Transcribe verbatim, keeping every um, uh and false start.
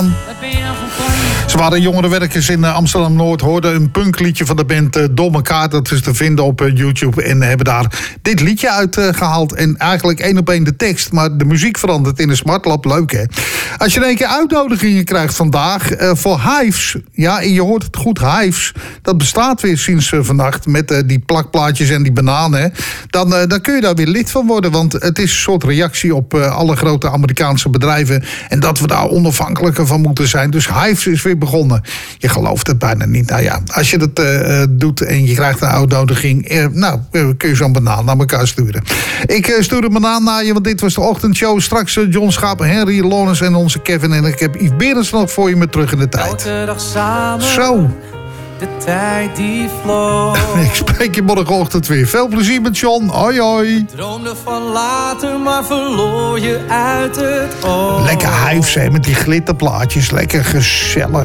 Ze waren jongerenwerkers in Amsterdam-Noord, hoorden een punkliedje van de band uh, Door Mekaar. Dat is te vinden op uh, YouTube en hebben daar dit liedje uitgehaald. Uh, en eigenlijk één op één de tekst, maar de muziek verandert in een smartlab. Leuk, hè? Als je in één keer uitnodigingen krijgt vandaag uh, voor Hives. Ja, en je hoort het goed, Hives. Dat bestaat weer sinds uh, vannacht met uh, die plakplaatjes en die bananen. Dan, uh, dan kun je daar weer lid van worden, want het is een soort reactie op uh, alle grote Amerikaanse bedrijven. En dat we daar onafhankelijker van moeten zijn. Dus Hives is weer begonnen. Je gelooft het bijna niet. Nou ja, als je dat uh, doet en je krijgt een uitnodiging, uh, nou, uh, kun je zo'n banaan naar elkaar sturen. Ik uh, stuur een banaan naar je, want dit was de ochtendshow. Straks uh, John Schaap, Henry Lawrence en onze Kevin. En ik heb Yves Berends nog voor je met terug in de tijd. Elke dag samen. Zo. De tijd die vloog. Ik spreek je morgenochtend weer. Veel plezier met John. Hoi hoi. Droomde van later, maar verloor je uit het oog. Lekker Hives, hè, met die glitterplaatjes. Lekker gezellig.